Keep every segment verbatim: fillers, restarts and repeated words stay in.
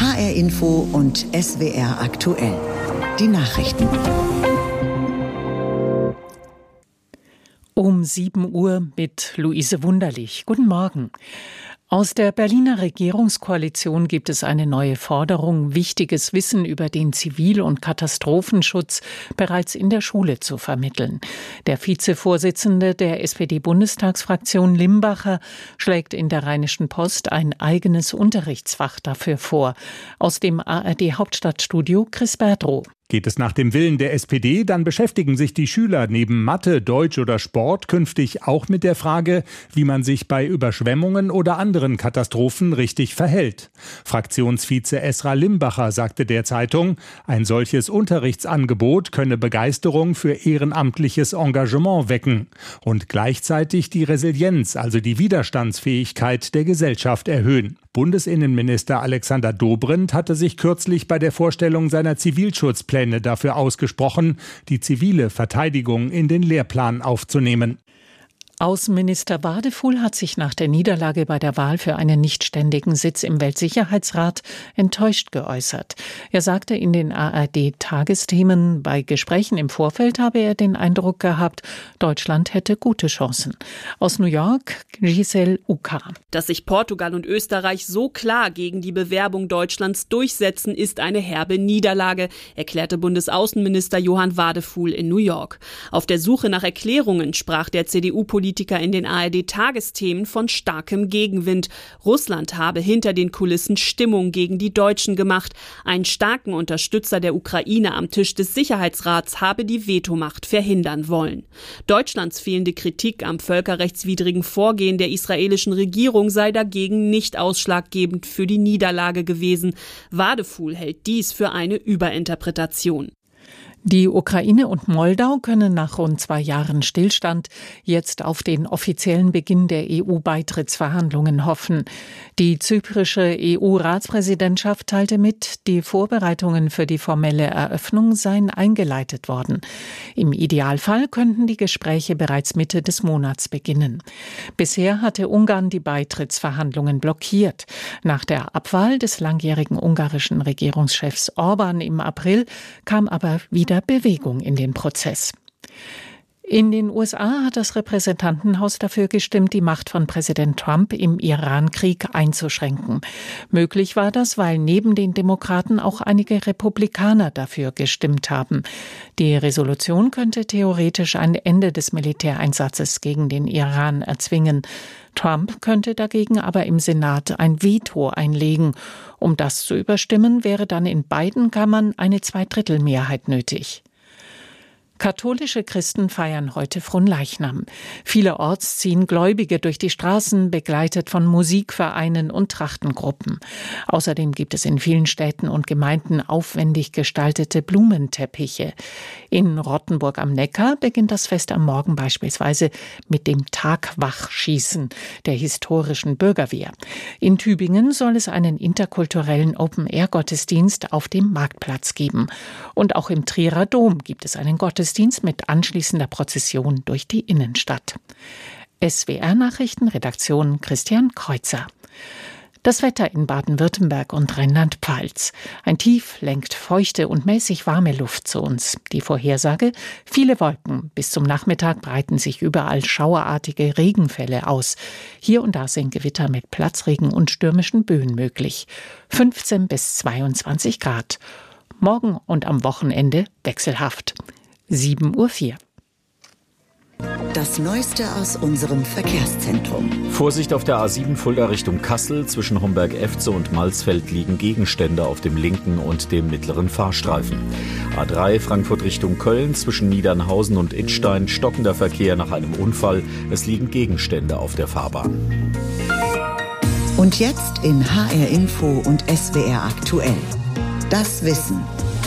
H R Info und S W R aktuell. Die Nachrichten. Um sieben Uhr mit Luise Wunderlich. Guten Morgen. Aus der Berliner Regierungskoalition gibt es eine neue Forderung, wichtiges Wissen über den Zivil- und Katastrophenschutz bereits in der Schule zu vermitteln. Der Vizevorsitzende der S P D-Bundestagsfraktion Limbacher schlägt in der Rheinischen Post ein eigenes Unterrichtsfach dafür vor. Aus dem A R D-Hauptstadtstudio Chris Berdrow. Geht es nach dem Willen der S P D, dann beschäftigen sich die Schüler neben Mathe, Deutsch oder Sport künftig auch mit der Frage, wie man sich bei Überschwemmungen oder anderen Katastrophen richtig verhält. Fraktionsvize Esra Limbacher sagte der Zeitung, ein solches Unterrichtsangebot könne Begeisterung für ehrenamtliches Engagement wecken und gleichzeitig die Resilienz, also die Widerstandsfähigkeit der Gesellschaft erhöhen. Bundesinnenminister Alexander Dobrindt hatte sich kürzlich bei der Vorstellung seiner Zivilschutzpläne dafür ausgesprochen, die zivile Verteidigung in den Lehrplan aufzunehmen. Außenminister Wadefuhl hat sich nach der Niederlage bei der Wahl für einen nichtständigen Sitz im Weltsicherheitsrat enttäuscht geäußert. Er sagte in den A R D-Tagesthemen, bei Gesprächen im Vorfeld habe er den Eindruck gehabt, Deutschland hätte gute Chancen. Aus New York, Giselle Uka. Dass sich Portugal und Österreich so klar gegen die Bewerbung Deutschlands durchsetzen, ist eine herbe Niederlage, erklärte Bundesaußenminister Johann Wadefuhl in New York. Auf der Suche nach Erklärungen sprach der C D U-Politiker in den A R D-Tagesthemen von starkem Gegenwind. Russland habe hinter den Kulissen Stimmung gegen die Deutschen gemacht. Einen starken Unterstützer der Ukraine am Tisch des Sicherheitsrats habe die Vetomacht verhindern wollen. Deutschlands fehlende Kritik am völkerrechtswidrigen Vorgehen der israelischen Regierung sei dagegen nicht ausschlaggebend für die Niederlage gewesen. Wadefuhl hält dies für eine Überinterpretation. Die Ukraine und Moldau können nach rund zwei Jahren Stillstand jetzt auf den offiziellen Beginn der E U-Beitrittsverhandlungen hoffen. Die zyprische E U-Ratspräsidentschaft teilte mit, die Vorbereitungen für die formelle Eröffnung seien eingeleitet worden. Im Idealfall könnten die Gespräche bereits Mitte des Monats beginnen. Bisher hatte Ungarn die Beitrittsverhandlungen blockiert. Nach der Abwahl des langjährigen ungarischen Regierungschefs Orban im April kam aber wieder Bewegung in den Prozess. In den U S A hat das Repräsentantenhaus dafür gestimmt, die Macht von Präsident Trump im Iran-Krieg einzuschränken. Möglich war das, weil neben den Demokraten auch einige Republikaner dafür gestimmt haben. Die Resolution könnte theoretisch ein Ende des Militäreinsatzes gegen den Iran erzwingen. Trump könnte dagegen aber im Senat ein Veto einlegen. Um das zu überstimmen, wäre dann in beiden Kammern eine Zweidrittelmehrheit nötig. Katholische Christen feiern heute Fronleichnam. Vielerorts ziehen Gläubige durch die Straßen, begleitet von Musikvereinen und Trachtengruppen. Außerdem gibt es in vielen Städten und Gemeinden aufwendig gestaltete Blumenteppiche. In Rottenburg am Neckar beginnt das Fest am Morgen beispielsweise mit dem Tagwachschießen der historischen Bürgerwehr. In Tübingen soll es einen interkulturellen Open-Air-Gottesdienst auf dem Marktplatz geben. Und auch im Trierer Dom gibt es einen Gottesdienst mit anschließender Prozession durch die Innenstadt. S W R-Nachrichten, Redaktion Christian Kreuzer. Das Wetter in Baden-Württemberg und Rheinland-Pfalz. Ein Tief lenkt feuchte und mäßig warme Luft zu uns. Die Vorhersage: viele Wolken. Bis zum Nachmittag breiten sich überall schauerartige Regenfälle aus. Hier und da sind Gewitter mit Platzregen und stürmischen Böen möglich. fünfzehn bis zweiundzwanzig Grad. Morgen und am Wochenende wechselhaft. sieben Uhr vier. Das Neueste aus unserem Verkehrszentrum. Vorsicht auf der A sieben Fulda Richtung Kassel. Zwischen Homberg-Efze und Malsfeld liegen Gegenstände auf dem linken und dem mittleren Fahrstreifen. A drei Frankfurt Richtung Köln. Zwischen Niedernhausen und Idstein stockender Verkehr nach einem Unfall. Es liegen Gegenstände auf der Fahrbahn. Und jetzt in H R Info und S W R aktuell. Das Wissen.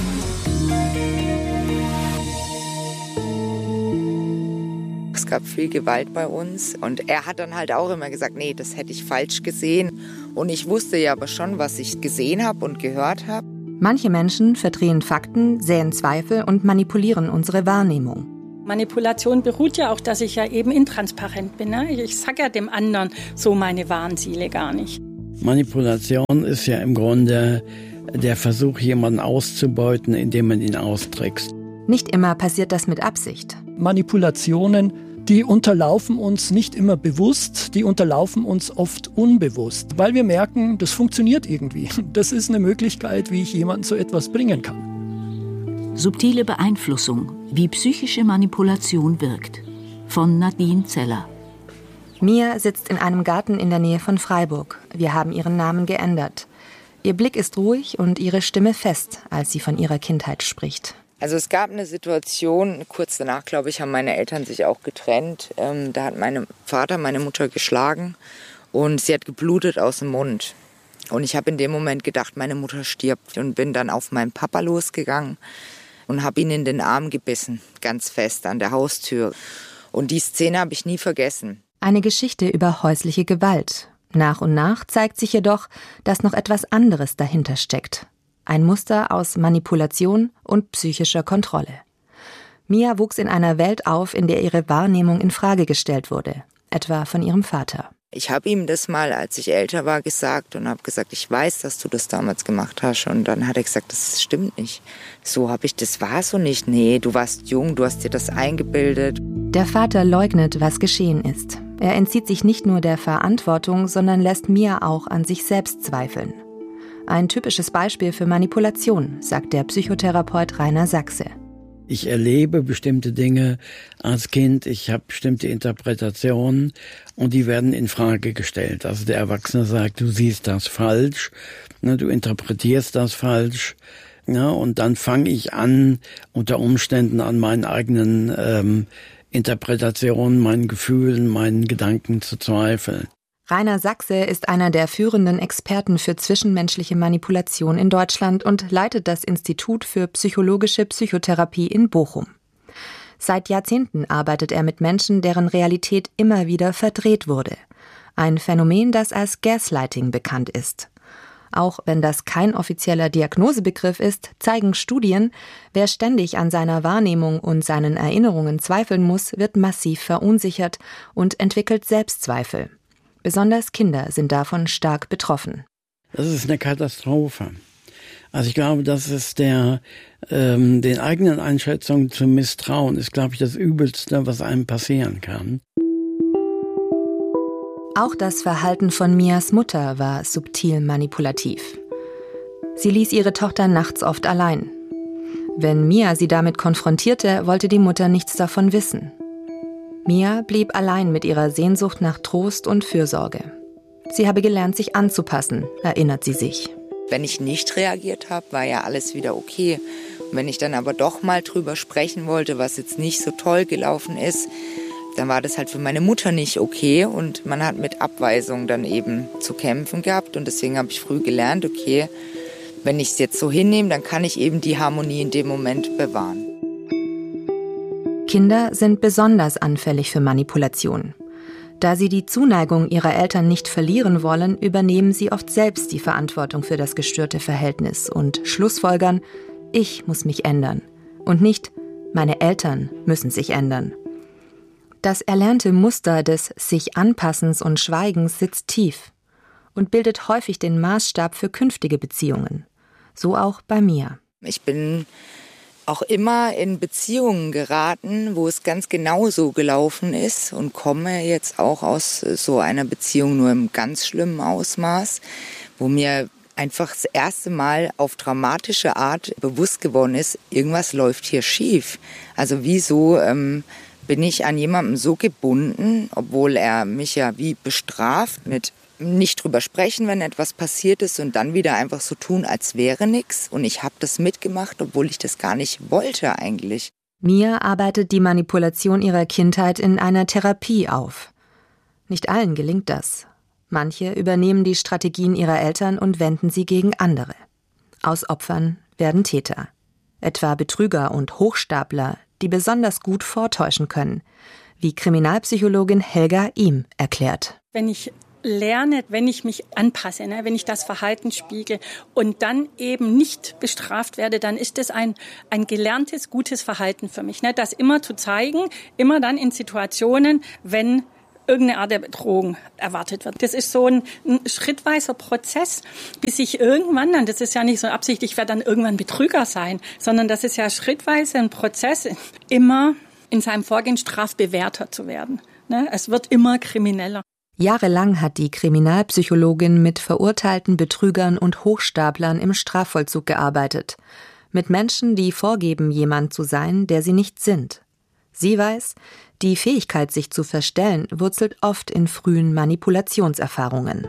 Es gab viel Gewalt bei uns und er hat dann halt auch immer gesagt, nee, das hätte ich falsch gesehen. Und ich wusste ja aber schon, was ich gesehen habe und gehört habe. Manche Menschen verdrehen Fakten, säen Zweifel und manipulieren unsere Wahrnehmung. Manipulation beruht ja auch, dass ich ja eben intransparent bin. Ne? Ich sage ja dem anderen so meine wahren Ziele gar nicht. Manipulation ist ja im Grunde der Versuch, jemanden auszubeuten, indem man ihn austrickst. Nicht immer passiert das mit Absicht. Manipulationen, die unterlaufen uns nicht immer bewusst, die unterlaufen uns oft unbewusst, weil wir merken, das funktioniert irgendwie. Das ist eine Möglichkeit, wie ich jemanden zu etwas bringen kann. Subtile Beeinflussung, wie psychische Manipulation wirkt. Von Nadine Zeller. Mia sitzt in einem Garten in der Nähe von Freiburg. Wir haben ihren Namen geändert. Ihr Blick ist ruhig und ihre Stimme fest, als sie von ihrer Kindheit spricht. Also es gab eine Situation, kurz danach, glaube ich, haben meine Eltern sich auch getrennt. Ähm, da hat mein Vater meine Mutter geschlagen und sie hat geblutet aus dem Mund. Und ich habe in dem Moment gedacht, meine Mutter stirbt und bin dann auf meinen Papa losgegangen und habe ihn in den Arm gebissen, ganz fest an der Haustür. Und die Szene habe ich nie vergessen. Eine Geschichte über häusliche Gewalt. Nach und nach zeigt sich jedoch, dass noch etwas anderes dahinter steckt. Ein Muster aus Manipulation und psychischer Kontrolle. Mia wuchs in einer Welt auf, in der ihre Wahrnehmung in Frage gestellt wurde, etwa von ihrem Vater. Ich habe ihm das mal, als ich älter war, gesagt und habe gesagt, ich weiß, dass du das damals gemacht hast. Und dann hat er gesagt, das stimmt nicht. So habe ich, das war so nicht. Nee, du warst jung, du hast dir das eingebildet. Der Vater leugnet, was geschehen ist. Er entzieht sich nicht nur der Verantwortung, sondern lässt Mia auch an sich selbst zweifeln. Ein typisches Beispiel für Manipulation, sagt der Psychotherapeut Rainer Sachse. Ich erlebe bestimmte Dinge als Kind, ich habe bestimmte Interpretationen und die werden in Frage gestellt. Also der Erwachsene sagt, du siehst das falsch, ne, du interpretierst das falsch. Ja, und dann fange ich an, unter Umständen an meinen eigenen ähm, Interpretationen, meinen Gefühlen, meinen Gedanken zu zweifeln. Rainer Sachse ist einer der führenden Experten für zwischenmenschliche Manipulation in Deutschland und leitet das Institut für psychologische Psychotherapie in Bochum. Seit Jahrzehnten arbeitet er mit Menschen, deren Realität immer wieder verdreht wurde. Ein Phänomen, das als Gaslighting bekannt ist. Auch wenn das kein offizieller Diagnosebegriff ist, zeigen Studien, wer ständig an seiner Wahrnehmung und seinen Erinnerungen zweifeln muss, wird massiv verunsichert und entwickelt Selbstzweifel. Besonders Kinder sind davon stark betroffen. Das ist eine Katastrophe. Also ich glaube, das ist der, ähm, den eigenen Einschätzungen zu misstrauen, ist, glaube ich, das Übelste, was einem passieren kann. Auch das Verhalten von Mias Mutter war subtil manipulativ. Sie ließ ihre Tochter nachts oft allein. Wenn Mia sie damit konfrontierte, wollte die Mutter nichts davon wissen. Mia blieb allein mit ihrer Sehnsucht nach Trost und Fürsorge. Sie habe gelernt, sich anzupassen, erinnert sie sich. Wenn ich nicht reagiert habe, war ja alles wieder okay. Und wenn ich dann aber doch mal drüber sprechen wollte, was jetzt nicht so toll gelaufen ist, dann war das halt für meine Mutter nicht okay. Und man hat mit Abweisung dann eben zu kämpfen gehabt. Und deswegen habe ich früh gelernt, okay, wenn ich es jetzt so hinnehme, dann kann ich eben die Harmonie in dem Moment bewahren. Kinder sind besonders anfällig für Manipulation. Da sie die Zuneigung ihrer Eltern nicht verlieren wollen, übernehmen sie oft selbst die Verantwortung für das gestörte Verhältnis und schlussfolgern, ich muss mich ändern und nicht, meine Eltern müssen sich ändern. Das erlernte Muster des Sich-Anpassens und Schweigens sitzt tief und bildet häufig den Maßstab für künftige Beziehungen. So auch bei mir. Ich bin auch immer in Beziehungen geraten, wo es ganz genau so gelaufen ist und komme jetzt auch aus so einer Beziehung nur im ganz schlimmen Ausmaß, wo mir einfach das erste Mal auf dramatische Art bewusst geworden ist, irgendwas läuft hier schief. Also wieso ähm, bin ich an jemandem so gebunden, obwohl er mich ja wie bestraft mit nicht drüber sprechen, wenn etwas passiert ist und dann wieder einfach so tun, als wäre nichts. Und ich habe das mitgemacht, obwohl ich das gar nicht wollte eigentlich. Mia arbeitet die Manipulation ihrer Kindheit in einer Therapie auf. Nicht allen gelingt das. Manche übernehmen die Strategien ihrer Eltern und wenden sie gegen andere. Aus Opfern werden Täter. Etwa Betrüger und Hochstapler, die besonders gut vortäuschen können. Wie Kriminalpsychologin Helga Ihm erklärt. Wenn ich lerne, wenn ich mich anpasse, ne, wenn ich das Verhalten spiegel und dann eben nicht bestraft werde, dann ist das ein, ein gelerntes, gutes Verhalten für mich. Ne, das immer zu zeigen, immer dann in Situationen, wenn irgendeine Art der Bedrohung erwartet wird. Das ist so ein, ein schrittweiser Prozess, bis ich irgendwann, und das ist ja nicht so Absicht, ich werde dann irgendwann Betrüger sein, sondern das ist ja schrittweise ein Prozess, immer in seinem Vorgehen strafbewährter zu werden. Ne? Es wird immer krimineller. Jahrelang hat die Kriminalpsychologin mit verurteilten Betrügern und Hochstaplern im Strafvollzug gearbeitet. Mit Menschen, die vorgeben, jemand zu sein, der sie nicht sind. Sie weiß, die Fähigkeit, sich zu verstellen, wurzelt oft in frühen Manipulationserfahrungen.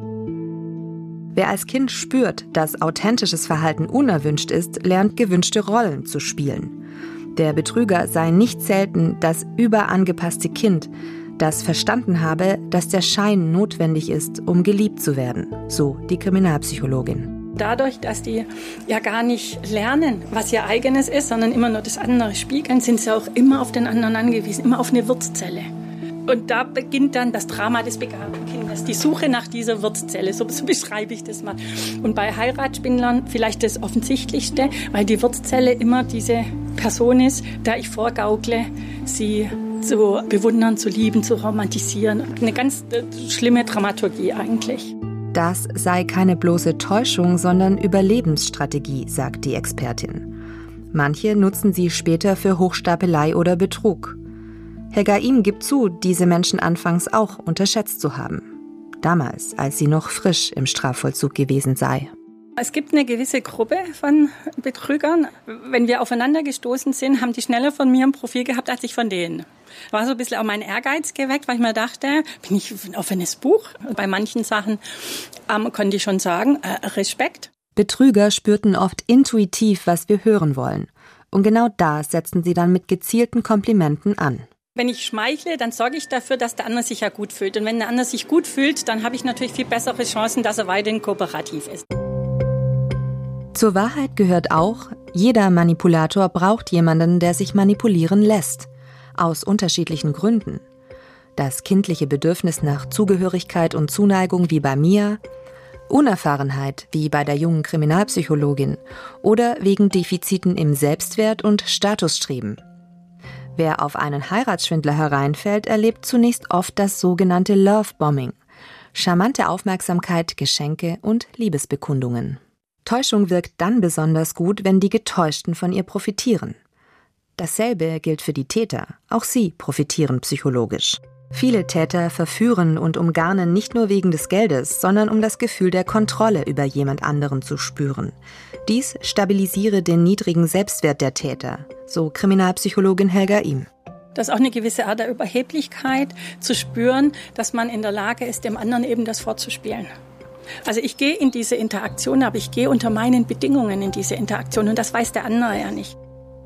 Wer als Kind spürt, dass authentisches Verhalten unerwünscht ist, lernt gewünschte Rollen zu spielen. Der Betrüger sei nicht selten das überangepasste Kind, das verstanden habe, dass der Schein notwendig ist, um geliebt zu werden, so die Kriminalpsychologin. Dadurch, dass die ja gar nicht lernen, was ihr eigenes ist, sondern immer nur das andere spiegeln, sind sie auch immer auf den anderen angewiesen, immer auf eine Wirtszelle. Und da beginnt dann das Drama des begabten Kindes, die Suche nach dieser Wirtszelle, so, so beschreibe ich das mal. Und bei Heiratsschwindlern vielleicht das Offensichtlichste, weil die Wirtszelle immer diese Person ist, der ich vorgaukle, sie zu bewundern, zu lieben, zu romantisieren. Eine ganz äh, schlimme Dramaturgie eigentlich. Das sei keine bloße Täuschung, sondern Überlebensstrategie, sagt die Expertin. Manche nutzen sie später für Hochstapelei oder Betrug. Herr Gaim gibt zu, diese Menschen anfangs auch unterschätzt zu haben. Damals, als sie noch frisch im Strafvollzug gewesen sei. Es gibt eine gewisse Gruppe von Betrügern. Wenn wir aufeinander gestoßen sind, haben die schneller von mir ein Profil gehabt, als ich von denen. War so ein bisschen auch mein Ehrgeiz geweckt, weil ich mir dachte, bin ich ein offenes Buch? Bei manchen Sachen ähm, konnte ich schon sagen, äh, Respekt. Betrüger spürten oft intuitiv, was wir hören wollen. Und genau da setzen sie dann mit gezielten Komplimenten an. Wenn ich schmeichle, dann sorge ich dafür, dass der andere sich ja gut fühlt. Und wenn der andere sich gut fühlt, dann habe ich natürlich viel bessere Chancen, dass er weiterhin kooperativ ist. Zur Wahrheit gehört auch, jeder Manipulator braucht jemanden, der sich manipulieren lässt. Aus unterschiedlichen Gründen. Das kindliche Bedürfnis nach Zugehörigkeit und Zuneigung wie bei Mia, Unerfahrenheit wie bei der jungen Kriminalpsychologin oder wegen Defiziten im Selbstwert und Statusstreben. Wer auf einen Heiratsschwindler hereinfällt, erlebt zunächst oft das sogenannte Love-Bombing. Charmante Aufmerksamkeit, Geschenke und Liebesbekundungen. Täuschung wirkt dann besonders gut, wenn die Getäuschten von ihr profitieren. Dasselbe gilt für die Täter. Auch sie profitieren psychologisch. Viele Täter verführen und umgarnen nicht nur wegen des Geldes, sondern um das Gefühl der Kontrolle über jemand anderen zu spüren. Dies stabilisiere den niedrigen Selbstwert der Täter, so Kriminalpsychologin Helga Ihm. Das ist auch eine gewisse Art der Überheblichkeit, zu spüren, dass man in der Lage ist, dem anderen eben das vorzuspielen. Also ich gehe in diese Interaktion, aber ich gehe unter meinen Bedingungen in diese Interaktion und das weiß der andere ja nicht.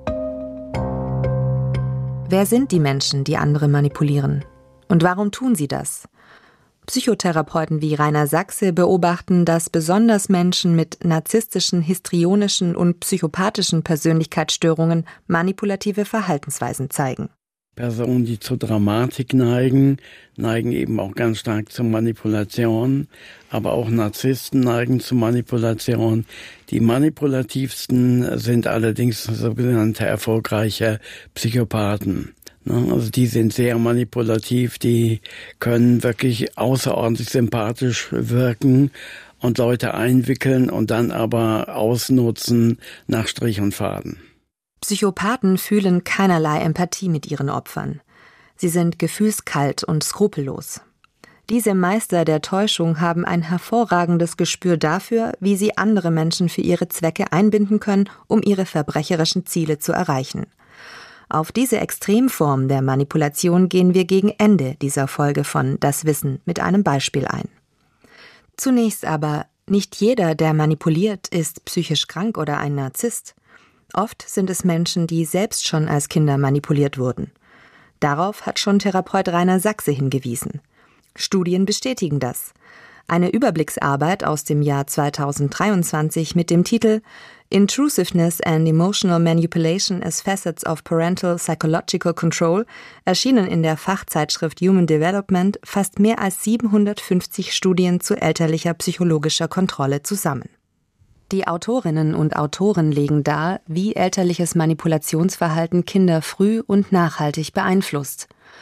Wer sind die Menschen, die andere manipulieren? Und warum tun sie das? Psychotherapeuten wie Rainer Sachse beobachten, dass besonders Menschen mit narzisstischen, histrionischen und psychopathischen Persönlichkeitsstörungen manipulative Verhaltensweisen zeigen. Personen, die zur Dramatik neigen, neigen eben auch ganz stark zur Manipulation, aber auch Narzissten neigen zur Manipulation. Die manipulativsten sind allerdings sogenannte erfolgreiche Psychopathen. Also die sind sehr manipulativ, die können wirklich außerordentlich sympathisch wirken und Leute einwickeln und dann aber ausnutzen nach Strich und Faden. Psychopathen fühlen keinerlei Empathie mit ihren Opfern. Sie sind gefühlskalt und skrupellos. Diese Meister der Täuschung haben ein hervorragendes Gespür dafür, wie sie andere Menschen für ihre Zwecke einbinden können, um ihre verbrecherischen Ziele zu erreichen. Auf diese Extremform der Manipulation gehen wir gegen Ende dieser Folge von Das Wissen mit einem Beispiel ein. Zunächst aber, nicht jeder, der manipuliert, ist psychisch krank oder ein Narzisst. Oft sind es Menschen, die selbst schon als Kinder manipuliert wurden. Darauf hat schon Therapeut Rainer Sachse hingewiesen. Studien bestätigen das. Eine Überblicksarbeit aus dem Jahr zweitausenddreiundzwanzig mit dem Titel Intrusiveness and Emotional Manipulation as Facets of Parental Psychological Control, erschienen in der Fachzeitschrift Human Development, fasst mehr als siebenhundertfünfzig Studien zu elterlicher psychologischer Kontrolle zusammen. Die Autorinnen und Autoren legen dar, wie elterliches Manipulationsverhalten Kinder früh und nachhaltig beeinflusst.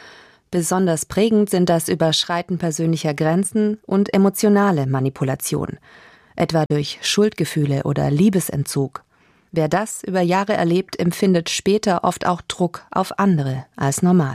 Besonders prägend sind das Überschreiten persönlicher Grenzen und emotionale Manipulation, etwa durch Schuldgefühle oder Liebesentzug. Wer das über Jahre erlebt, empfindet später oft auch Druck auf andere als normal.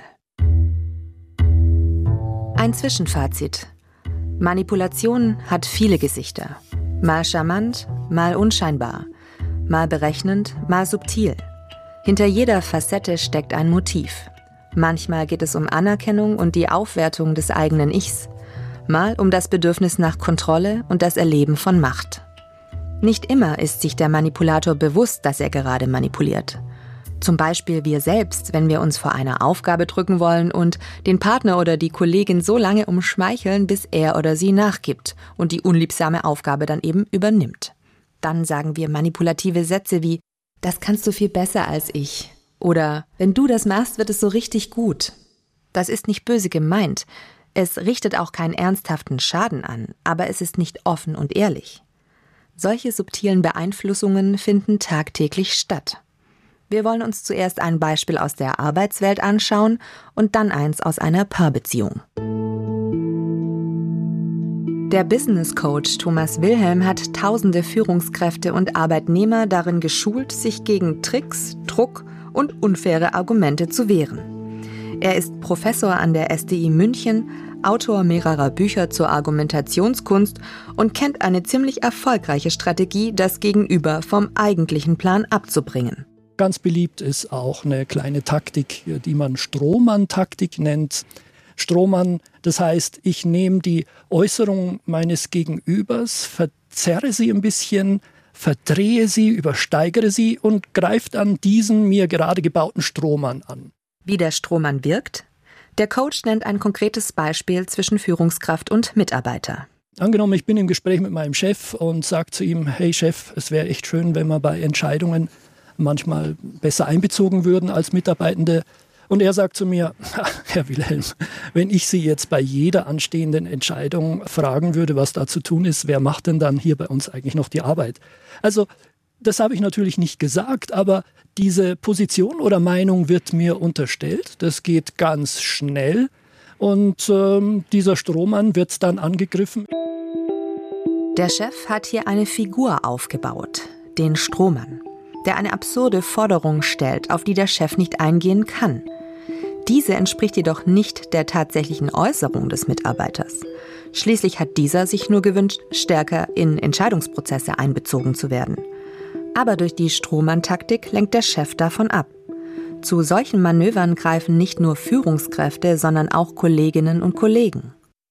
Ein Zwischenfazit. Manipulation hat viele Gesichter. Mal charmant, mal unscheinbar, mal berechnend, mal subtil. Hinter jeder Facette steckt ein Motiv. Manchmal geht es um Anerkennung und die Aufwertung des eigenen Ichs, mal um das Bedürfnis nach Kontrolle und das Erleben von Macht. Nicht immer ist sich der Manipulator bewusst, dass er gerade manipuliert. Zum Beispiel wir selbst, wenn wir uns vor einer Aufgabe drücken wollen und den Partner oder die Kollegin so lange umschmeicheln, bis er oder sie nachgibt und die unliebsame Aufgabe dann eben übernimmt. Dann sagen wir manipulative Sätze wie: Das kannst du viel besser als ich. Oder wenn du das machst, wird es so richtig gut. Das ist nicht böse gemeint. Es richtet auch keinen ernsthaften Schaden an, aber es ist nicht offen und ehrlich. Solche subtilen Beeinflussungen finden tagtäglich statt. Wir wollen uns zuerst ein Beispiel aus der Arbeitswelt anschauen und dann eins aus einer Paarbeziehung. Der Business Coach Thomas Wilhelm hat tausende Führungskräfte und Arbeitnehmer darin geschult, sich gegen Tricks, Druck und unfaire Argumente zu wehren. Er ist Professor an der S D I München, Autor mehrerer Bücher zur Argumentationskunst und kennt eine ziemlich erfolgreiche Strategie, das Gegenüber vom eigentlichen Plan abzubringen. Ganz beliebt ist auch eine kleine Taktik, die man Strohmann-Taktik nennt. Strohmann, das heißt, ich nehme die Äußerung meines Gegenübers, verzerre sie ein bisschen, verdrehe sie, übersteigere sie und greife dann diesen mir gerade gebauten Strohmann an. Wie der Strohmann wirkt? Der Coach nennt ein konkretes Beispiel zwischen Führungskraft und Mitarbeiter. Angenommen, ich bin im Gespräch mit meinem Chef und sage zu ihm: Hey Chef, es wäre echt schön, wenn wir bei Entscheidungen manchmal besser einbezogen würden als Mitarbeitende. Und er sagt zu mir: Herr Wilhelm, wenn ich Sie jetzt bei jeder anstehenden Entscheidung fragen würde, was da zu tun ist, wer macht denn dann hier bei uns eigentlich noch die Arbeit? Also das habe ich natürlich nicht gesagt, aber diese Position oder Meinung wird mir unterstellt. Das geht ganz schnell und ähm, dieser Strohmann wird dann angegriffen. Der Chef hat hier eine Figur aufgebaut, den Strohmann, der eine absurde Forderung stellt, auf die der Chef nicht eingehen kann. Diese entspricht jedoch nicht der tatsächlichen Äußerung des Mitarbeiters. Schließlich hat dieser sich nur gewünscht, stärker in Entscheidungsprozesse einbezogen zu werden. Aber durch die Strohmann-Taktik lenkt der Chef davon ab. Zu solchen Manövern greifen nicht nur Führungskräfte, sondern auch Kolleginnen und Kollegen.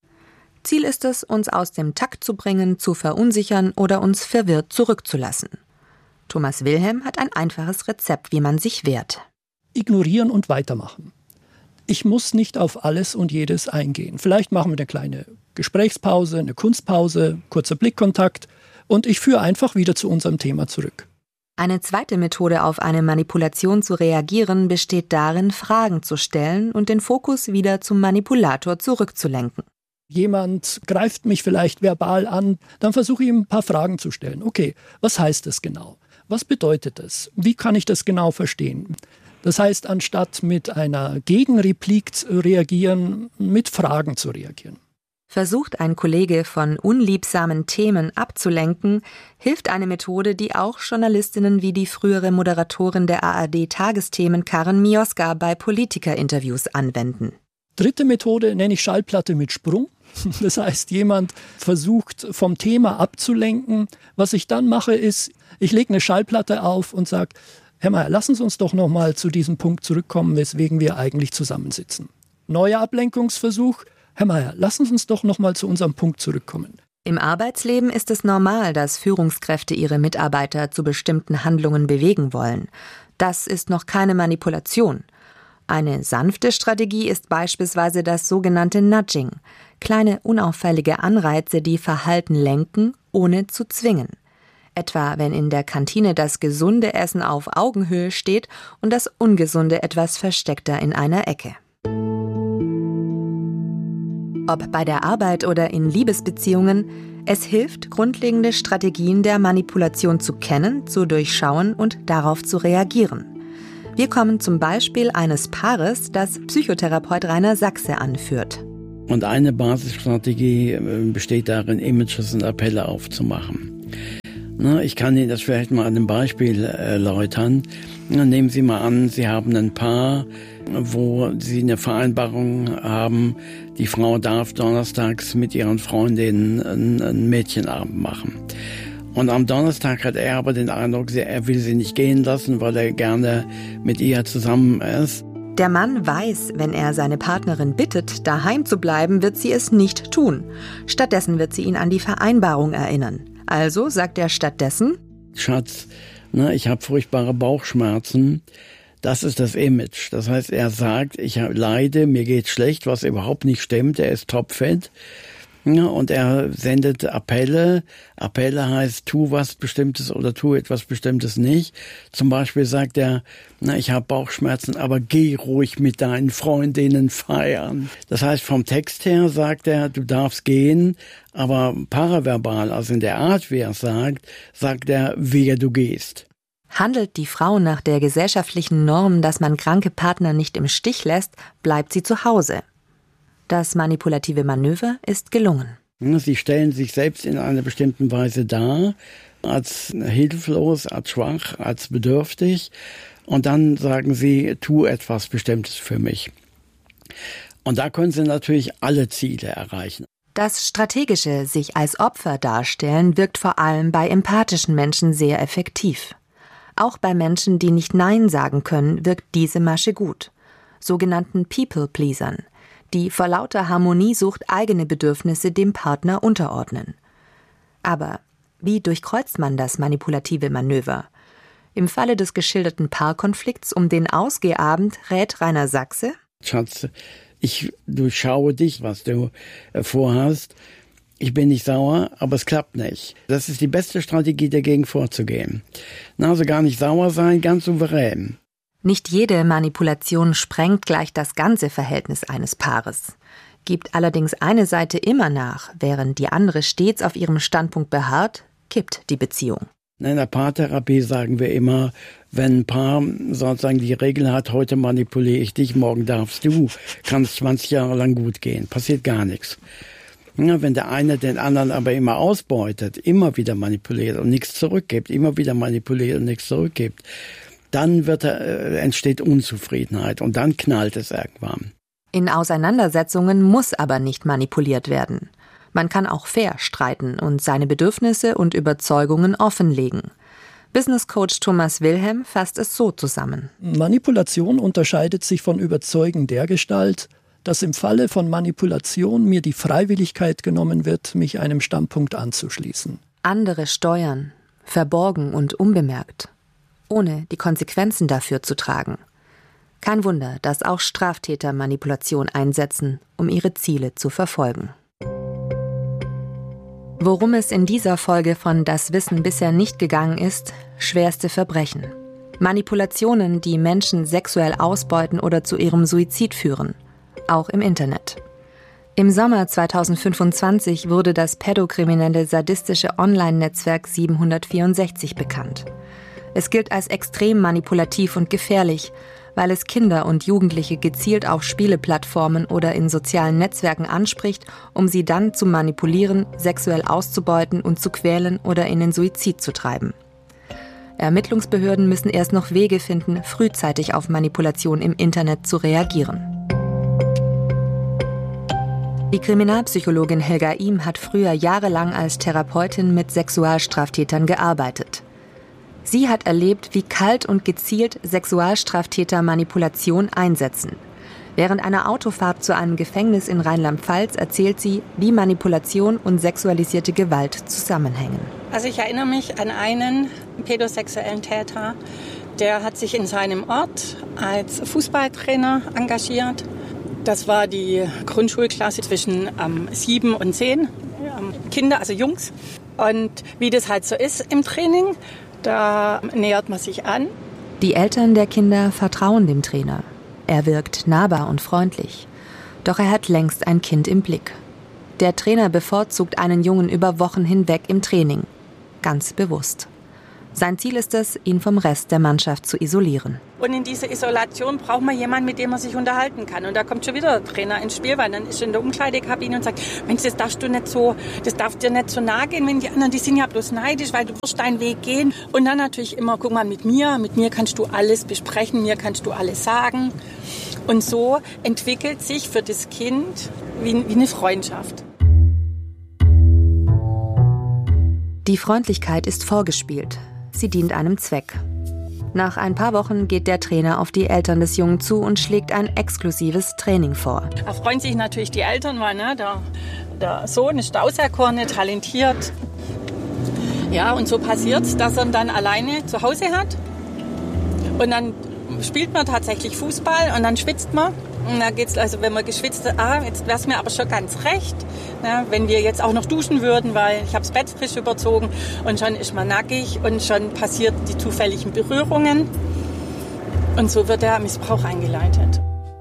Ziel ist es, uns aus dem Takt zu bringen, zu verunsichern oder uns verwirrt zurückzulassen. Thomas Wilhelm hat ein einfaches Rezept, wie man sich wehrt. Ignorieren und weitermachen. Ich muss nicht auf alles und jedes eingehen. Vielleicht machen wir eine kleine Gesprächspause, eine Kunstpause, kurzer Blickkontakt und ich führe einfach wieder zu unserem Thema zurück. Eine zweite Methode, auf eine Manipulation zu reagieren, besteht darin, Fragen zu stellen und den Fokus wieder zum Manipulator zurückzulenken. Jemand greift mich vielleicht verbal an, dann versuche ich ihm ein paar Fragen zu stellen. Okay, was heißt das genau? Was bedeutet das? Wie kann ich das genau verstehen? Das heißt, anstatt mit einer Gegenreplik zu reagieren, mit Fragen zu reagieren. Versucht ein Kollege von unliebsamen Themen abzulenken, hilft eine Methode, die auch Journalistinnen wie die frühere Moderatorin der A R D-Tagesthemen Karen Mioska bei Politikerinterviews anwenden. Dritte Methode nenne ich Schallplatte mit Sprung. Das heißt, jemand versucht vom Thema abzulenken. Was ich dann mache, ist, ich lege eine Schallplatte auf und sage: Herr Meier, lassen Sie uns doch noch mal zu diesem Punkt zurückkommen, weswegen wir eigentlich zusammensitzen. Neuer Ablenkungsversuch: Herr Meier, lassen Sie uns doch noch mal zu unserem Punkt zurückkommen. Im Arbeitsleben ist es normal, dass Führungskräfte ihre Mitarbeiter zu bestimmten Handlungen bewegen wollen. Das ist noch keine Manipulation. Eine sanfte Strategie ist beispielsweise das sogenannte Nudging. Kleine unauffällige Anreize, die Verhalten lenken, ohne zu zwingen. Etwa, wenn in der Kantine das gesunde Essen auf Augenhöhe steht und das ungesunde etwas versteckter in einer Ecke. Ob bei der Arbeit oder in Liebesbeziehungen, es hilft, grundlegende Strategien der Manipulation zu kennen, zu durchschauen und darauf zu reagieren. Wir kommen zum Beispiel eines Paares, das Psychotherapeut Rainer Sachse anführt. Und eine Basisstrategie besteht darin, Images und Appelle aufzumachen. Na, ich kann Ihnen das vielleicht mal an einem Beispiel erläutern. Nehmen Sie mal an, Sie haben ein Paar, wo Sie eine Vereinbarung haben, die Frau darf donnerstags mit ihren Freundinnen einen Mädchenabend machen. Und am Donnerstag hat er aber den Eindruck, er will sie nicht gehen lassen, weil er gerne mit ihr zusammen ist. Der Mann weiß, wenn er seine Partnerin bittet, daheim zu bleiben, wird sie es nicht tun. Stattdessen wird sie ihn an die Vereinbarung erinnern. Also sagt er stattdessen: Schatz, na, ich habe furchtbare Bauchschmerzen. Das ist das Image. Das heißt, er sagt, ich leide, mir geht's schlecht, was überhaupt nicht stimmt. Er ist topfit. Ja, und er sendet Appelle. Appelle heißt, tu was Bestimmtes oder tu etwas Bestimmtes nicht. Zum Beispiel sagt er, na, ich habe Bauchschmerzen, aber geh ruhig mit deinen Freundinnen feiern. Das heißt, vom Text her sagt er, du darfst gehen, aber paraverbal, also in der Art, wie er es sagt, sagt er, wehe du gehst. Handelt die Frau nach der gesellschaftlichen Norm, dass man kranke Partner nicht im Stich lässt, bleibt sie zu Hause. Das manipulative Manöver ist gelungen. Sie stellen sich selbst in einer bestimmten Weise dar, als hilflos, als schwach, als bedürftig. Und dann sagen sie, tu etwas Bestimmtes für mich. Und da können sie natürlich alle Ziele erreichen. Das strategische sich als Opfer darstellen wirkt vor allem bei empathischen Menschen sehr effektiv. Auch bei Menschen, die nicht Nein sagen können, wirkt diese Masche gut. Sogenannten People-Pleasern, die vor lauter Harmoniesucht eigene Bedürfnisse dem Partner unterordnen. Aber wie durchkreuzt man das manipulative Manöver? Im Falle des geschilderten Paarkonflikts um den Ausgehabend rät Rainer Sachse: Schatz, ich durchschaue dich, was du vorhast. Ich bin nicht sauer, aber es klappt nicht. Das ist die beste Strategie, dagegen vorzugehen. Also gar nicht sauer sein, ganz souverän. Nicht jede Manipulation sprengt gleich das ganze Verhältnis eines Paares. Gibt allerdings eine Seite immer nach, während die andere stets auf ihrem Standpunkt beharrt, kippt die Beziehung. In der Paartherapie sagen wir immer, wenn ein Paar sozusagen die Regel hat, heute manipuliere ich dich, morgen darfst du, kann es zwanzig Jahre lang gut gehen, passiert gar nichts. Ja, wenn der eine den anderen aber immer ausbeutet, immer wieder manipuliert und nichts zurückgibt, immer wieder manipuliert und nichts zurückgibt, dann wird er, äh, entsteht Unzufriedenheit und dann knallt es irgendwann. In Auseinandersetzungen muss aber nicht manipuliert werden. Man kann auch fair streiten und seine Bedürfnisse und Überzeugungen offenlegen. Business-Coach Thomas Wilhelm fasst es so zusammen. Manipulation unterscheidet sich von Überzeugen dergestalt, dass im Falle von Manipulation mir die Freiwilligkeit genommen wird, mich einem Standpunkt anzuschließen. Andere steuern, verborgen und unbemerkt, ohne die Konsequenzen dafür zu tragen. Kein Wunder, dass auch Straftäter Manipulation einsetzen, um ihre Ziele zu verfolgen. Worum es in dieser Folge von Das Wissen bisher nicht gegangen ist: schwerste Verbrechen. Manipulationen, die Menschen sexuell ausbeuten oder zu ihrem Suizid führen. Auch im Internet. Im Sommer zweitausendfünfundzwanzig wurde das pädokriminelle sadistische Online-Netzwerk siebenhundertvierundsechzig bekannt. Es gilt als extrem manipulativ und gefährlich, weil es Kinder und Jugendliche gezielt auf Spieleplattformen oder in sozialen Netzwerken anspricht, um sie dann zu manipulieren, sexuell auszubeuten und zu quälen oder in den Suizid zu treiben. Ermittlungsbehörden müssen erst noch Wege finden, frühzeitig auf Manipulation im Internet zu reagieren. Die Kriminalpsychologin Helga Ihm hat früher jahrelang als Therapeutin mit Sexualstraftätern gearbeitet. Sie hat erlebt, wie kalt und gezielt Sexualstraftäter Manipulation einsetzen. Während einer Autofahrt zu einem Gefängnis in Rheinland-Pfalz erzählt sie, wie Manipulation und sexualisierte Gewalt zusammenhängen. Also ich erinnere mich an einen pädosexuellen Täter, der hat sich in seinem Ort als Fußballtrainer engagiert. Das war die Grundschulklasse zwischen ähm, sieben und zehn ähm, Kinder, also Jungs. Und wie das halt so ist im Training, da nähert man sich an. Die Eltern der Kinder vertrauen dem Trainer. Er wirkt nahbar und freundlich. Doch er hat längst ein Kind im Blick. Der Trainer bevorzugt einen Jungen über Wochen hinweg im Training. Ganz bewusst. Sein Ziel ist es, ihn vom Rest der Mannschaft zu isolieren. Und in dieser Isolation braucht man jemanden, mit dem man sich unterhalten kann. Und da kommt schon wieder der Trainer ins Spiel, weil dann ist er in der Umkleidekabine und sagt, Mensch, das darfst du nicht so, das darf dir nicht so nahe gehen, wenn die anderen, die sind ja bloß neidisch, weil du wirst deinen Weg gehen. Und dann natürlich immer, guck mal, mit mir, mit mir kannst du alles besprechen, mir kannst du alles sagen. Und so entwickelt sich für das Kind wie, wie eine Freundschaft. Die Freundlichkeit ist vorgespielt. Sie dient einem Zweck. Nach ein paar Wochen geht der Trainer auf die Eltern des Jungen zu und schlägt ein exklusives Training vor. Da freuen sich natürlich die Eltern, weil ne, der, der Sohn ist auserkoren, talentiert. Ja, und so passiert es, dass er ihn dann alleine zu Hause hat. Und dann spielt man tatsächlich Fußball und dann schwitzt man. Und da geht's, also wenn man geschwitzt hat, ah, jetzt wäre es mir aber schon ganz recht, ne, wenn wir jetzt auch noch duschen würden, weil ich habe das Bett frisch überzogen und schon ist man nackig und schon passiert die zufälligen Berührungen. Und so wird der Missbrauch eingeleitet.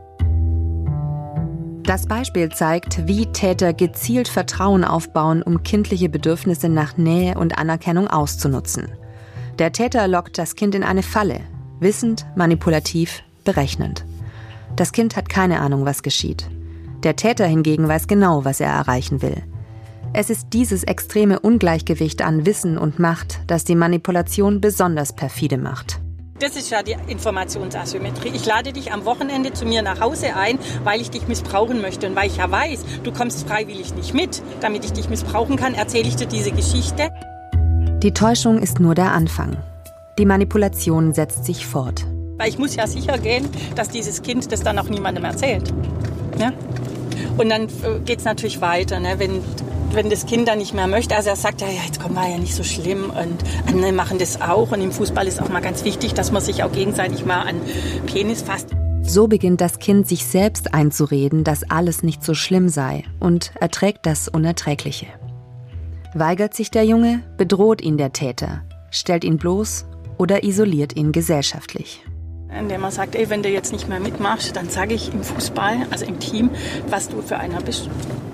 Das Beispiel zeigt, wie Täter gezielt Vertrauen aufbauen, um kindliche Bedürfnisse nach Nähe und Anerkennung auszunutzen. Der Täter lockt das Kind in eine Falle, wissend, manipulativ, berechnend. Das Kind hat keine Ahnung, was geschieht. Der Täter hingegen weiß genau, was er erreichen will. Es ist dieses extreme Ungleichgewicht an Wissen und Macht, das die Manipulation besonders perfide macht. Das ist ja die Informationsasymmetrie. Ich lade dich am Wochenende zu mir nach Hause ein, weil ich dich missbrauchen möchte. Und weil ich ja weiß, du kommst freiwillig nicht mit, damit ich dich missbrauchen kann, erzähle ich dir diese Geschichte. Die Täuschung ist nur der Anfang. Die Manipulation setzt sich fort. Weil ich muss ja sicher gehen, dass dieses Kind das dann auch niemandem erzählt. Ja? Und dann geht es natürlich weiter, ne? wenn, wenn das Kind dann nicht mehr möchte. Also er sagt, ja, ja jetzt komm, war ja nicht so schlimm und andere machen das auch. Und im Fußball ist auch mal ganz wichtig, dass man sich auch gegenseitig mal an Penis fasst. So beginnt das Kind sich selbst einzureden, dass alles nicht so schlimm sei und erträgt das Unerträgliche. Weigert sich der Junge, bedroht ihn der Täter, stellt ihn bloß oder isoliert ihn gesellschaftlich. Indem man sagt, ey, wenn du jetzt nicht mehr mitmachst, dann sage ich im Fußball, also im Team, was du für einer bist.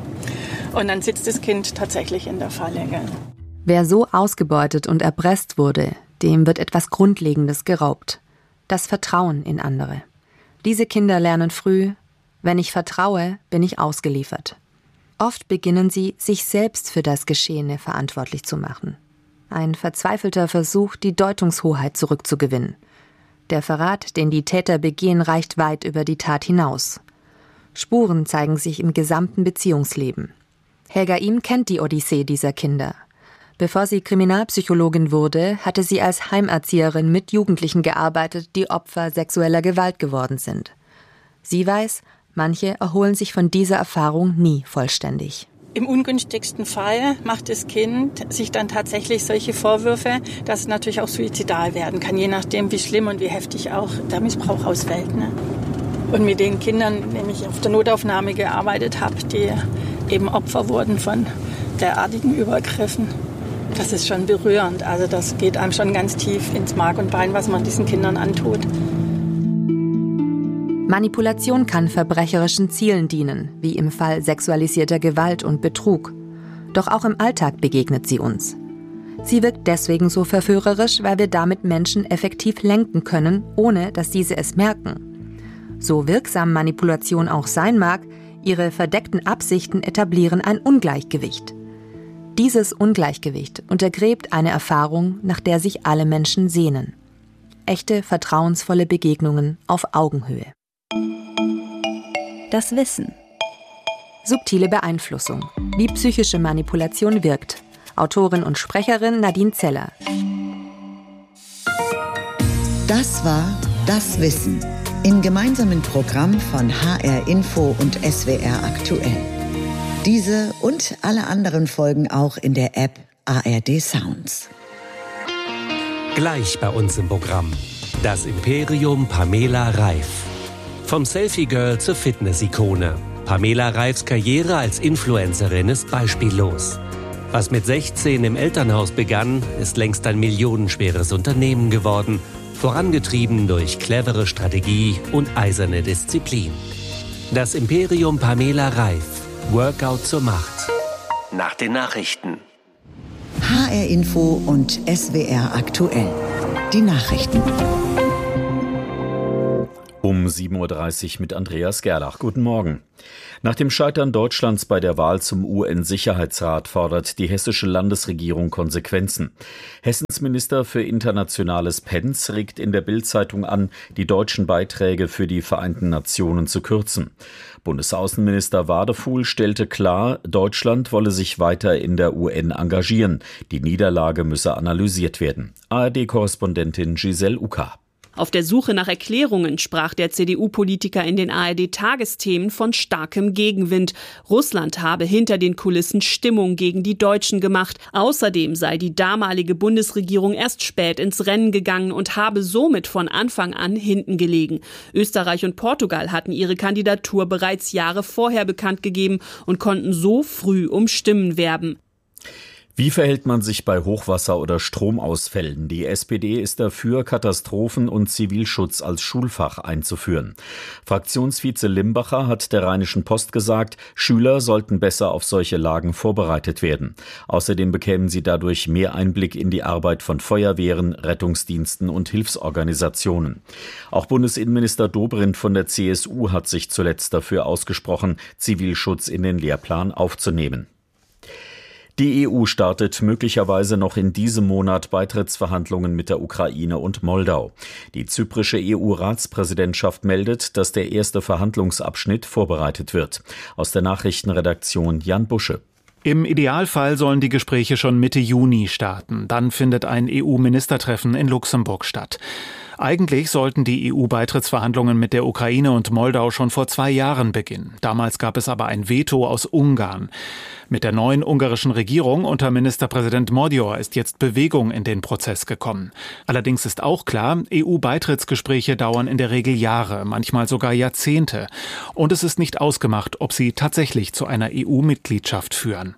Und dann sitzt das Kind tatsächlich in der Falle. Gell? Wer so ausgebeutet und erpresst wurde, dem wird etwas Grundlegendes geraubt. Das Vertrauen in andere. Diese Kinder lernen früh, wenn ich vertraue, bin ich ausgeliefert. Oft beginnen sie, sich selbst für das Geschehene verantwortlich zu machen. Ein verzweifelter Versuch, die Deutungshoheit zurückzugewinnen. Der Verrat, den die Täter begehen, reicht weit über die Tat hinaus. Spuren zeigen sich im gesamten Beziehungsleben. Helga Ihm kennt die Odyssee dieser Kinder. Bevor sie Kriminalpsychologin wurde, hatte sie als Heimerzieherin mit Jugendlichen gearbeitet, die Opfer sexueller Gewalt geworden sind. Sie weiß, manche erholen sich von dieser Erfahrung nie vollständig. Im ungünstigsten Fall macht das Kind sich dann tatsächlich solche Vorwürfe, dass es natürlich auch suizidal werden kann, je nachdem, wie schlimm und wie heftig auch der Missbrauch ausfällt. Ne? Und mit den Kindern, denen ich auf der Notaufnahme gearbeitet habe, die eben Opfer wurden von derartigen Übergriffen, das ist schon berührend. Also das geht einem schon ganz tief ins Mark und Bein, was man diesen Kindern antut. Manipulation kann verbrecherischen Zielen dienen, wie im Fall sexualisierter Gewalt und Betrug. Doch auch im Alltag begegnet sie uns. Sie wirkt deswegen so verführerisch, weil wir damit Menschen effektiv lenken können, ohne dass diese es merken. So wirksam Manipulation auch sein mag, ihre verdeckten Absichten etablieren ein Ungleichgewicht. Dieses Ungleichgewicht untergräbt eine Erfahrung, nach der sich alle Menschen sehnen. Echte, vertrauensvolle Begegnungen auf Augenhöhe. Das Wissen. Subtile Beeinflussung. Wie psychische Manipulation wirkt. Autorin und Sprecherin Nadine Zeller. Das war Das Wissen im gemeinsamen Programm von H R Info und S W R Aktuell. Diese und alle anderen Folgen auch in der App A R D Sounds. Gleich bei uns im Programm. Das Imperium Pamela Reif. Vom Selfie-Girl zur Fitness-Ikone. Pamela Reifs Karriere als Influencerin ist beispiellos. Was mit sechzehn im Elternhaus begann, ist längst ein millionenschweres Unternehmen geworden, vorangetrieben durch clevere Strategie und eiserne Disziplin. Das Imperium Pamela Reif. Workout zur Macht. Nach den Nachrichten. H H R Info und S W R aktuell. Die Nachrichten. Um sieben Uhr dreißig mit Andreas Gerlach. Guten Morgen. Nach dem Scheitern Deutschlands bei der Wahl zum U N-Sicherheitsrat fordert die hessische Landesregierung Konsequenzen. Hessens Minister für Internationales Penz regt in der Bild-Zeitung an, die deutschen Beiträge für die Vereinten Nationen zu kürzen. Bundesaußenminister Wadefuhl stellte klar, Deutschland wolle sich weiter in der U N engagieren. Die Niederlage müsse analysiert werden. A R D-Korrespondentin Giselle Uka. Auf der Suche nach Erklärungen sprach der C D U-Politiker in den A R D-Tagesthemen von starkem Gegenwind. Russland habe hinter den Kulissen Stimmung gegen die Deutschen gemacht. Außerdem sei die damalige Bundesregierung erst spät ins Rennen gegangen und habe somit von Anfang an hinten gelegen. Österreich und Portugal hatten ihre Kandidatur bereits Jahre vorher bekannt gegeben und konnten so früh um Stimmen werben. Wie verhält man sich bei Hochwasser oder Stromausfällen? Die S P D ist dafür, Katastrophen- und Zivilschutz als Schulfach einzuführen. Fraktionsvize Limbacher hat der Rheinischen Post gesagt, Schüler sollten besser auf solche Lagen vorbereitet werden. Außerdem bekämen sie dadurch mehr Einblick in die Arbeit von Feuerwehren, Rettungsdiensten und Hilfsorganisationen. Auch Bundesinnenminister Dobrindt von der C S U hat sich zuletzt dafür ausgesprochen, Zivilschutz in den Lehrplan aufzunehmen. Die E U startet möglicherweise noch in diesem Monat Beitrittsverhandlungen mit der Ukraine und Moldau. Die zyprische E U-Ratspräsidentschaft meldet, dass der erste Verhandlungsabschnitt vorbereitet wird. Aus der Nachrichtenredaktion Jan Busche. Im Idealfall sollen die Gespräche schon Mitte Juni starten. Dann findet ein E U-Ministertreffen in Luxemburg statt. Eigentlich sollten die E U-Beitrittsverhandlungen mit der Ukraine und Moldau schon vor zwei Jahren beginnen. Damals gab es aber ein Veto aus Ungarn. Mit der neuen ungarischen Regierung unter Ministerpräsident Magyar ist jetzt Bewegung in den Prozess gekommen. Allerdings ist auch klar, E U-Beitrittsgespräche dauern in der Regel Jahre, manchmal sogar Jahrzehnte. Und es ist nicht ausgemacht, ob sie tatsächlich zu einer E U-Mitgliedschaft führen.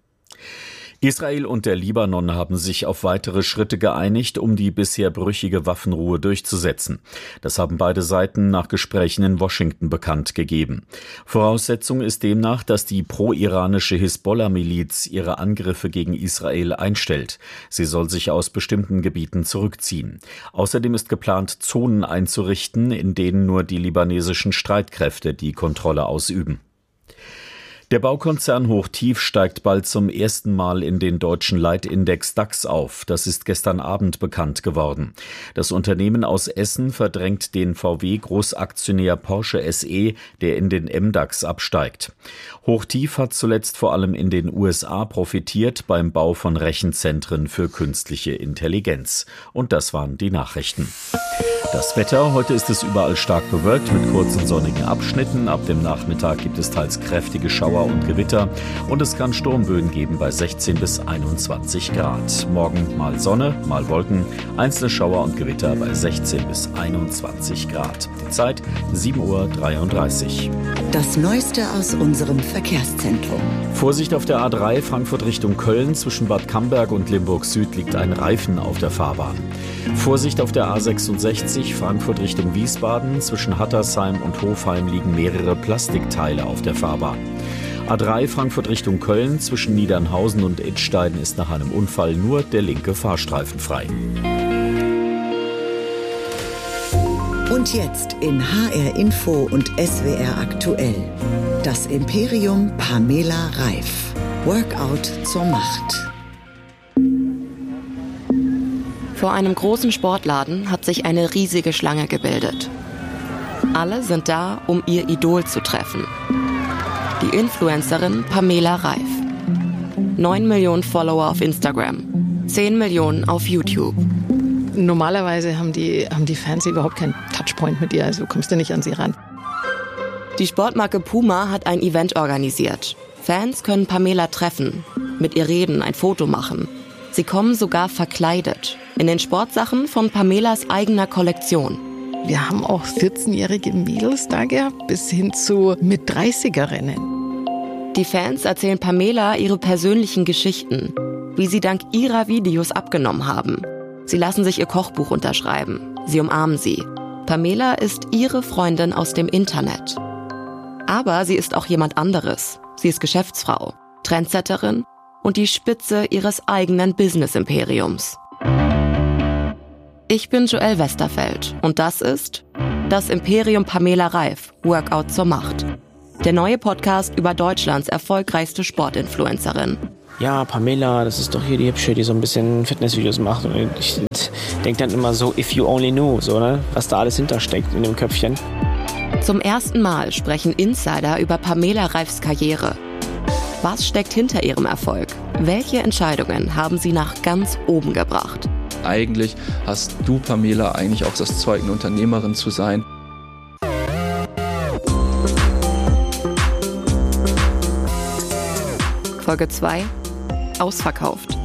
Israel und der Libanon haben sich auf weitere Schritte geeinigt, um die bisher brüchige Waffenruhe durchzusetzen. Das haben beide Seiten nach Gesprächen in Washington bekannt gegeben. Voraussetzung ist demnach, dass die pro-iranische Hisbollah-Miliz ihre Angriffe gegen Israel einstellt. Sie soll sich aus bestimmten Gebieten zurückziehen. Außerdem ist geplant, Zonen einzurichten, in denen nur die libanesischen Streitkräfte die Kontrolle ausüben. Der Baukonzern Hochtief steigt bald zum ersten Mal in den deutschen Leitindex DAX auf. Das ist gestern Abend bekannt geworden. Das Unternehmen aus Essen verdrängt den V W-Großaktionär Porsche S E, der in den M DAX absteigt. Hochtief hat zuletzt vor allem in den U S A profitiert beim Bau von Rechenzentren für künstliche Intelligenz. Und das waren die Nachrichten. Das Wetter, heute ist es überall stark bewölkt mit kurzen sonnigen Abschnitten. Ab dem Nachmittag gibt es teils kräftige Schauer und Gewitter und es kann Sturmböen geben bei sechzehn bis einundzwanzig Grad. Morgen mal Sonne, mal Wolken, einzelne Schauer und Gewitter bei sechzehn bis einundzwanzig Grad. Die Zeit sieben Uhr dreiunddreißig. Das Neueste aus unserem Verkehrszentrum. Vorsicht auf der A drei Frankfurt Richtung Köln. Zwischen Bad Camberg und Limburg Süd liegt ein Reifen auf der Fahrbahn. Vorsicht auf der A sechsundsechzig Frankfurt Richtung Wiesbaden. Zwischen Hattersheim und Hofheim liegen mehrere Plastikteile auf der Fahrbahn. A drei Frankfurt Richtung Köln. Zwischen Niedernhausen und Idstein ist nach einem Unfall nur der linke Fahrstreifen frei. Und jetzt in H R Info und S W R aktuell. Das Imperium Pamela Reif. Workout zur Macht. Vor einem großen Sportladen hat sich eine riesige Schlange gebildet. Alle sind da, um ihr Idol zu treffen. Die Influencerin Pamela Reif. Neun Millionen Follower auf Instagram, zehn Millionen auf YouTube. Normalerweise haben die, haben die Fans überhaupt keinen Touchpoint mit ihr, also kommst du nicht an sie ran. Die Sportmarke Puma hat ein Event organisiert. Fans können Pamela treffen, mit ihr reden, ein Foto machen. Sie kommen sogar verkleidet, in den Sportsachen von Pamelas eigener Kollektion. Wir haben auch vierzehnjährige Mädels da gehabt, bis hin zu mit dreißigerinnen. Die Fans erzählen Pamela ihre persönlichen Geschichten, wie sie dank ihrer Videos abgenommen haben. Sie lassen sich ihr Kochbuch unterschreiben, sie umarmen sie. Pamela ist ihre Freundin aus dem Internet. Aber sie ist auch jemand anderes. Sie ist Geschäftsfrau, Trendsetterin und die Spitze ihres eigenen Business-Imperiums. Ich bin Joelle Westerfeld und das ist das Imperium Pamela Reif, Workout zur Macht. Der neue Podcast über Deutschlands erfolgreichste Sportinfluencerin. Ja, Pamela, das ist doch hier die Hübsche, die so ein bisschen Fitnessvideos macht. Und ich denke dann immer so, if you only knew, so, ne? Was da alles hintersteckt in dem Köpfchen. Zum ersten Mal sprechen Insider über Pamela Reifs Karriere. Was steckt hinter ihrem Erfolg? Welche Entscheidungen haben sie nach ganz oben gebracht? Eigentlich hast du, Pamela, eigentlich auch das Zeug, eine Unternehmerin zu sein. Folge zwei. Ausverkauft.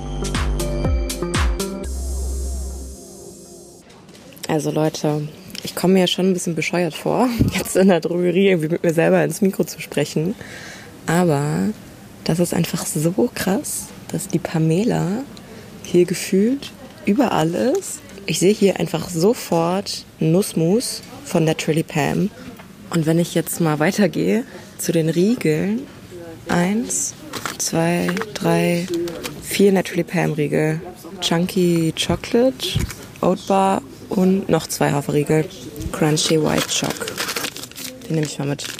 Also Leute, ich komme mir ja schon ein bisschen bescheuert vor, jetzt in der Drogerie irgendwie mit mir selber ins Mikro zu sprechen. Aber das ist einfach so krass, dass die Pamela hier gefühlt überall ist. Ich sehe hier einfach sofort Nussmus von Naturally Pam. Und wenn ich jetzt mal weitergehe zu den Riegeln, eins, zwei, drei, vier Naturally Pam Riegel, Chunky Chocolate, Oat Bar und noch zwei Haferriegel, Crunchy White Choc. Den nehme ich mal mit.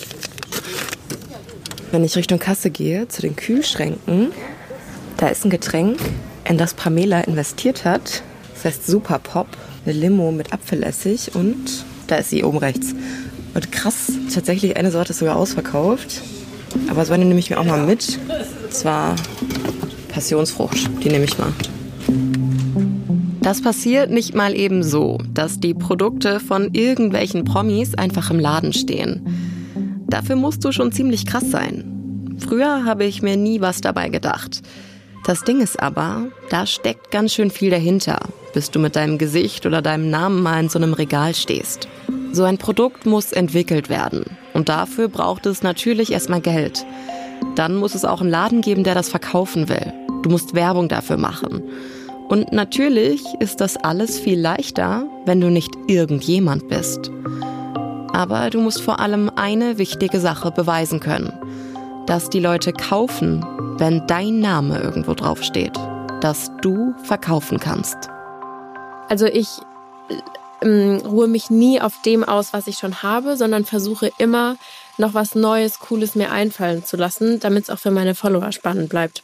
Wenn ich Richtung Kasse gehe, zu den Kühlschränken, da ist ein Getränk, in das Pamela investiert hat. Das heißt Super Pop, eine Limo mit Apfelessig und da ist sie oben rechts. Und krass, tatsächlich eine Sorte ist sogar ausverkauft. Aber so eine nehme ich mir auch mal mit. Und zwar Passionsfrucht, die nehme ich mal. Das passiert nicht mal eben so, dass die Produkte von irgendwelchen Promis einfach im Laden stehen. Dafür musst du schon ziemlich krass sein. Früher habe ich mir nie was dabei gedacht. Das Ding ist aber, da steckt ganz schön viel dahinter, bis du mit deinem Gesicht oder deinem Namen mal in so einem Regal stehst. So ein Produkt muss entwickelt werden. Und dafür braucht es natürlich erstmal Geld. Dann muss es auch einen Laden geben, der das verkaufen will. Du musst Werbung dafür machen. Und natürlich ist das alles viel leichter, wenn du nicht irgendjemand bist. Aber du musst vor allem eine wichtige Sache beweisen können. Dass die Leute kaufen, wenn dein Name irgendwo draufsteht. Dass du verkaufen kannst. Also ich ähm, ruhe mich nie auf dem aus, was ich schon habe, sondern versuche immer noch was Neues, Cooles mir einfallen zu lassen, damit es auch für meine Follower spannend bleibt.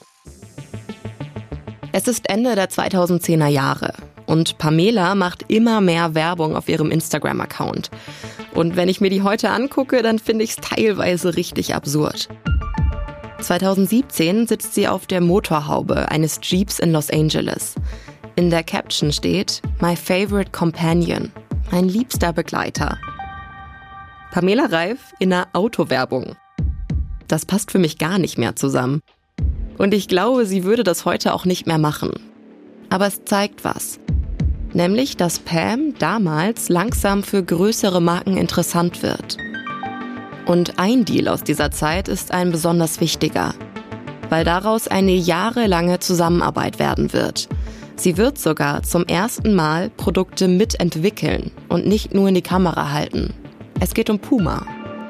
Es ist Ende der zweitausendzehner Jahre und Pamela macht immer mehr Werbung auf ihrem Instagram-Account. Und wenn ich mir die heute angucke, dann finde ich es teilweise richtig absurd. zweitausendsiebzehn sitzt sie auf der Motorhaube eines Jeeps in Los Angeles. In der Caption steht My favorite companion, mein liebster Begleiter. Pamela Reif in einer Autowerbung. Das passt für mich gar nicht mehr zusammen. Und ich glaube, sie würde das heute auch nicht mehr machen. Aber es zeigt was. Nämlich, dass Pam damals langsam für größere Marken interessant wird. Und ein Deal aus dieser Zeit ist ein besonders wichtiger, weil daraus eine jahrelange Zusammenarbeit werden wird. Sie wird sogar zum ersten Mal Produkte mitentwickeln und nicht nur in die Kamera halten. Es geht um Puma.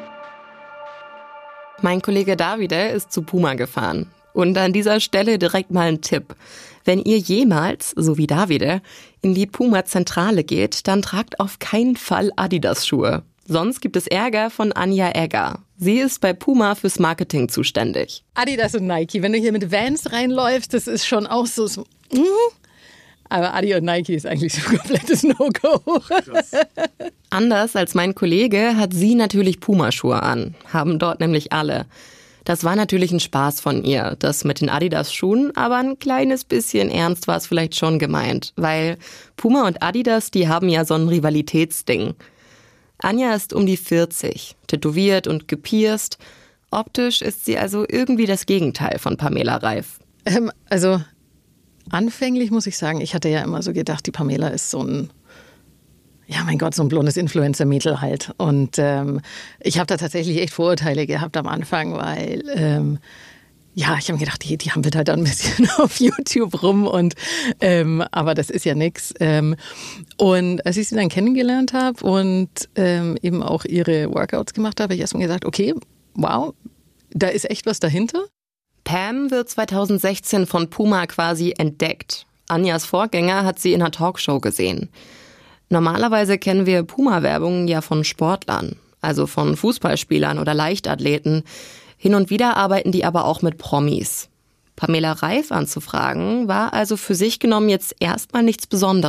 Mein Kollege Davide ist zu Puma gefahren. Und an dieser Stelle direkt mal ein Tipp. Wenn ihr jemals, so wie Davide, in die Puma-Zentrale geht, dann tragt auf keinen Fall Adidas-Schuhe. Sonst gibt es Ärger von Anja Egger. Sie ist bei Puma fürs Marketing zuständig. Adidas und Nike, wenn du hier mit Vans reinläufst, das ist schon auch so... so mm. Aber Adi und Nike ist eigentlich so ein komplettes No-Go. Anders als mein Kollege hat sie natürlich Puma-Schuhe an. Haben dort nämlich alle. Das war natürlich ein Spaß von ihr, das mit den Adidas-Schuhen, aber ein kleines bisschen ernst war es vielleicht schon gemeint, weil Puma und Adidas, die haben ja so ein Rivalitätsding. Anja ist um die vierzig, tätowiert und gepierst. Optisch ist sie also irgendwie das Gegenteil von Pamela Reif. Ähm, also anfänglich muss ich sagen, ich hatte ja immer so gedacht, die Pamela ist so ein... Ja, mein Gott, so ein blondes Influencer-Mädel halt. Und ähm, ich habe da tatsächlich echt Vorurteile gehabt am Anfang, weil, ähm, ja, ich habe mir gedacht, die, die hampelt halt da ein bisschen auf YouTube rum. Und ähm, aber das ist ja nix. Ähm, und als ich sie dann kennengelernt habe und ähm, eben auch ihre Workouts gemacht habe, habe ich erstmal gesagt, okay, wow, da ist echt was dahinter. Pam wird zweitausendsechzehn von Puma quasi entdeckt. Anjas Vorgänger hat sie in einer Talkshow gesehen. Normalerweise kennen wir Puma-Werbung ja von Sportlern, also von Fußballspielern oder Leichtathleten. Hin und wieder arbeiten die aber auch mit Promis. Pamela Reif anzufragen, war also für sich genommen jetzt erstmal nichts Besonderes.